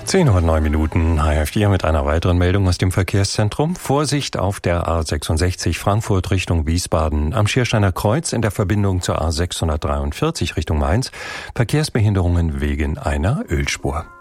10:09 HR4 mit einer weiteren Meldung aus dem Verkehrszentrum. Vorsicht auf der A66 Frankfurt Richtung Wiesbaden. Am Schiersteiner Kreuz in der Verbindung zur A643 Richtung Mainz. Verkehrsbehinderungen wegen einer Ölspur.